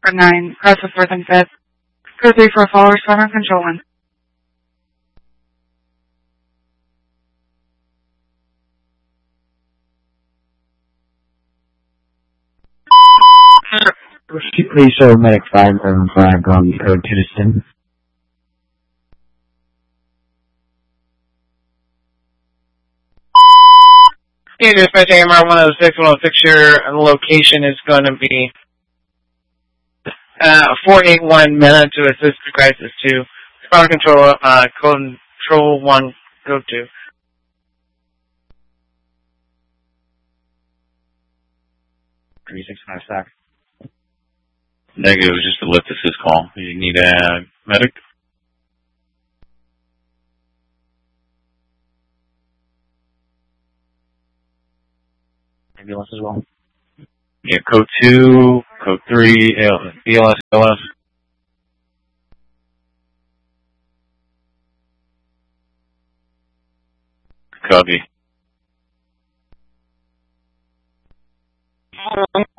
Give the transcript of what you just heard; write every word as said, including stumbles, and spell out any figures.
or nine, press the fourth and fifth. Code three for a follower, respond on control one. Please show medic five seven five on code two to Stim. Yeah, dispatch A M R one oh six, one oh six, your location is going to be uh, four eight one Meta to assist the crisis two. Respond control, uh, control one, go two. three six five stack. Negative, just to lift assist call. You need a medic? Ambulance as well. Yeah, code two, code three, B L S, L S. Copy.